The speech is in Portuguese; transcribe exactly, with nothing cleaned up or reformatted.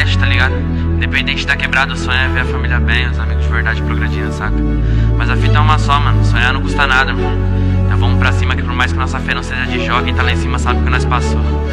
mexe, tá ligado? Independente da quebrada, o sonho é ver a família bem, os amigos de verdade progredindo, saca? Mas a fita é uma só, mano, sonhar não custa nada, mano. Então vamos pra cima que por mais que nossa fé não seja de jogo, quem tá lá em cima sabe o que nós passou.